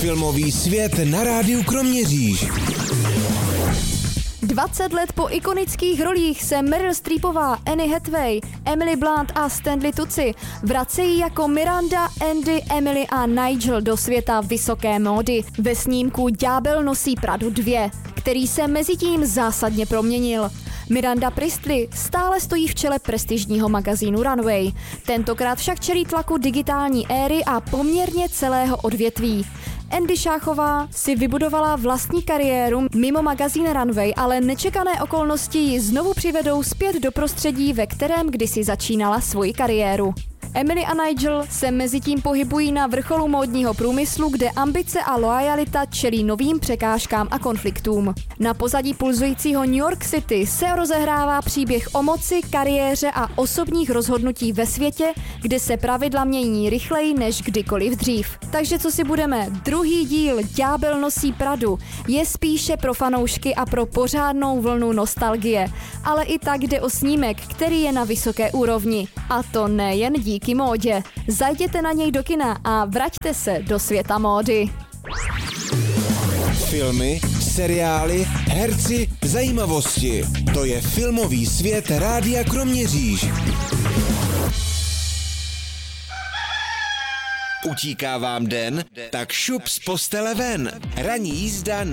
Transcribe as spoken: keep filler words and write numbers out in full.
Filmový svět na rádiu Kroměříž. dvacet let po ikonických rolích se Meryl Streepová, Anne Hathaway, Emily Blunt a Stanley Tucci vracejí jako Miranda, Andy, Emily a Nigel do světa vysoké módy ve snímku Ďábel nosí Pradu dva, který se mezitím zásadně proměnil. Miranda Priestley stále stojí v čele prestižního magazínu Runway. Tentokrát však čelí tlaku digitální éry a poměrně celého odvětví. Andy Šáchová si vybudovala vlastní kariéru mimo magazín Runway, ale nečekané okolnosti ji znovu přivedou zpět do prostředí, ve kterém kdysi začínala svoji kariéru. Emily a Nigel se mezitím pohybují na vrcholu módního průmyslu, kde ambice a loajalita čelí novým překážkám a konfliktům. Na pozadí pulzujícího New York City se rozehrává příběh o moci, kariéře a osobních rozhodnutí ve světě, kde se pravidla mění rychleji než kdykoliv dřív. Takže co si budeme? Druhý díl Ďábel nosí Pradu je spíše pro fanoušky a pro pořádnou vlnu nostalgie, ale i tak jde o snímek, který je na vysoké úrovni. A to nejen díky módě. Zajděte na něj do kina a vraťte se do světa módy. Filmy, seriály, herci, zajímavosti. To je filmový svět rádia Kroměříž. Utíká vám den? Tak šup z postele ven. Ranní jízda na